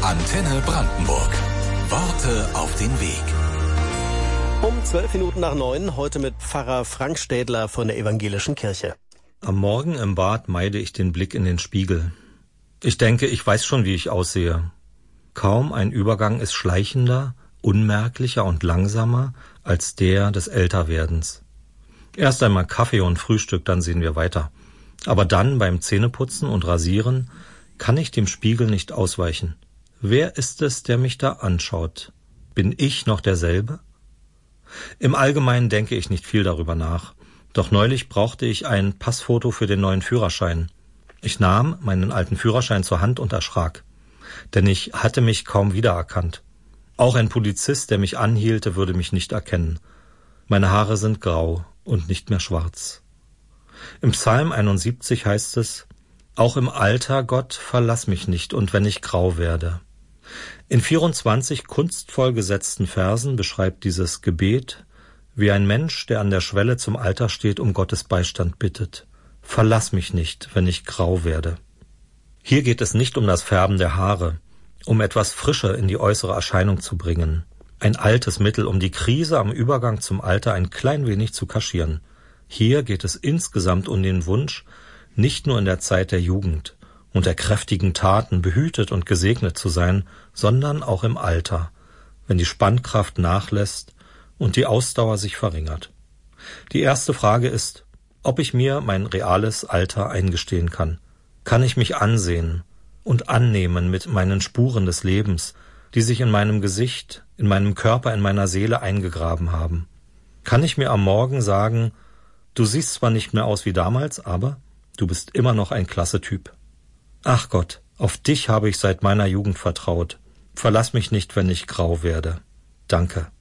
Antenne Brandenburg. Worte auf den Weg. Um 8:12 heute mit Pfarrer Frank Städler von der Evangelischen Kirche. Am Morgen im Bad meide ich den Blick in den Spiegel. Ich denke, ich weiß schon, wie ich aussehe. Kaum ein Übergang ist schleichender, unmerklicher und langsamer als der des Älterwerdens. Erst einmal Kaffee und Frühstück, dann sehen wir weiter. Aber dann beim Zähneputzen und Rasieren kann ich dem Spiegel nicht ausweichen. Wer ist es, der mich da anschaut? Bin ich noch derselbe? Im Allgemeinen denke ich nicht viel darüber nach. Doch neulich brauchte ich ein Passfoto für den neuen Führerschein. Ich nahm meinen alten Führerschein zur Hand und erschrak. Denn ich hatte mich kaum wiedererkannt. Auch ein Polizist, der mich anhielte, würde mich nicht erkennen. Meine Haare sind grau und nicht mehr schwarz. Im Psalm 71 heißt es: Auch im Alter, Gott, verlass mich nicht, und wenn ich grau werde. In 24 kunstvoll gesetzten Versen beschreibt dieses Gebet, wie ein Mensch, der an der Schwelle zum Alter steht, um Gottes Beistand bittet. Verlass mich nicht, wenn ich grau werde. Hier geht es nicht um das Färben der Haare, um etwas Frische in die äußere Erscheinung zu bringen. Ein altes Mittel, um die Krise am Übergang zum Alter ein klein wenig zu kaschieren. Hier geht es insgesamt um den Wunsch, nicht nur in der Zeit der Jugend und der kräftigen Taten behütet und gesegnet zu sein, sondern auch im Alter, wenn die Spannkraft nachlässt und die Ausdauer sich verringert. Die erste Frage ist, ob ich mir mein reales Alter eingestehen kann. Kann ich mich ansehen und annehmen mit meinen Spuren des Lebens, die sich in meinem Gesicht, in meinem Körper, in meiner Seele eingegraben haben? Kann ich mir am Morgen sagen, du siehst zwar nicht mehr aus wie damals, aber du bist immer noch ein klasse Typ. Ach Gott, auf dich habe ich seit meiner Jugend vertraut. Verlass mich nicht, wenn ich grau werde. Danke.